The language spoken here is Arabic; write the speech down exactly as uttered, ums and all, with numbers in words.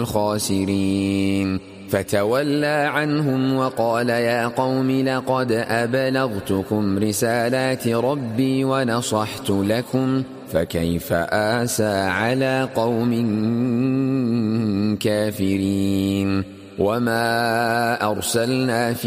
الخاسرين فتولى عنهم وقال يا قوم لقد أبلغتكم رسالات ربي ونصحت لكم فكيف آسى على قوم كافرين وما أرسلنا في